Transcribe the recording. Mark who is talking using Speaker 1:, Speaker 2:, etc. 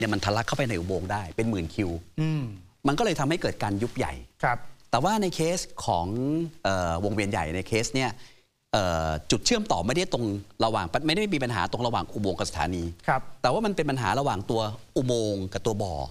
Speaker 1: เนี่ยมันทะลักเข้าไปในอุโมงค์ได้เป็นหมื่นคิวมันก็เลยทำให้เกิดการยุบใหญ่แต่ว่าในเคสของวงเวียนใหญ่ในเคสเนี่ยจุดเชื่อมต่อไม่ได้ตรงระหว่างไม่ได้มีปัญหาตรงระหว่างอุโมงค์กับสถานีแต่ว่ามันเป็นปัญหาระหว่างตัวอุโมงค์กับตัวบ่อ